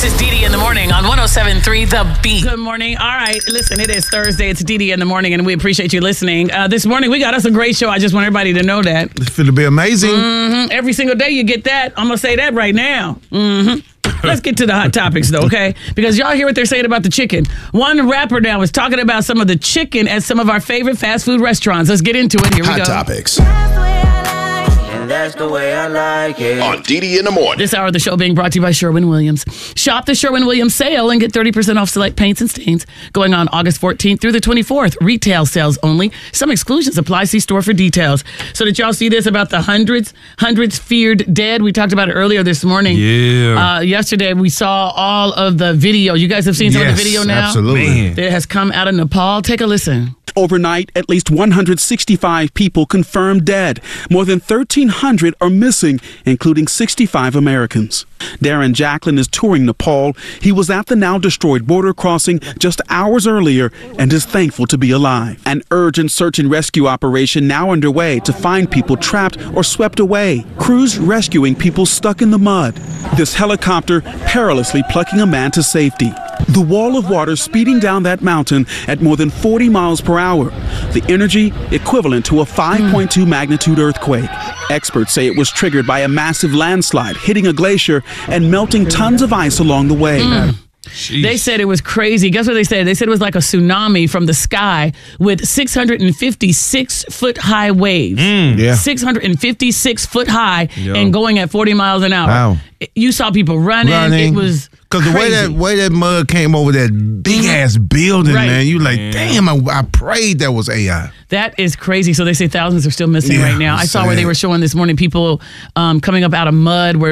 This is DD in the morning on 107.3 The Beat. Good morning. All right, listen, it is Thursday. It's DD in the morning, and we appreciate you listening. This morning, we got us a great show. I just want everybody to know that. It's going to be amazing. Every single day you get that. I'm going to say that right now. Let's get to the hot topics, though, okay? Because y'all hear what they're saying about the chicken. One rapper now is talking about some of the chicken at some of our favorite fast food restaurants. Let's get into it. Here we go. Hot topics. That's the way I like it. On DD in the morning. This hour of the show being brought to you by Sherwin-Williams. Shop the Sherwin-Williams sale and get 30% off select paints and stains. Going on August 14th through the 24th. Retail sales only. Some exclusions apply. See store for details. So did y'all see this about the hundreds feared dead? We talked about it earlier this morning. Yeah. Yesterday we saw all of the video. You guys have seen some of the video now? Absolutely. That has come out of Nepal. Take a listen. Overnight, at least 165 people confirmed dead. More than 1,300 are missing, including 65 Americans. Darren Jacklin is touring Nepal. He was at the now-destroyed border crossing just hours earlier and is thankful to be alive. An urgent search and rescue operation now underway to find people trapped or swept away. Crews rescuing people stuck in the mud. This helicopter perilously plucking a man to safety. The wall of water speeding down that mountain at more than 40 miles per hour. The energy equivalent to a 5.2 magnitude earthquake. Experts say it was triggered by a massive landslide hitting a glacier and melting tons of ice along the way. They said it was crazy. Guess what they said? They said it was like a tsunami from the sky with 656-foot high waves. 656 foot high and going at 40 miles an hour. Wow. You saw people running. It was because the way that mud came over that big ass building, man, you like, damn, I prayed that was AI. That is crazy. So they say thousands are still missing right now. I saw where they were showing this morning people coming up out of mud where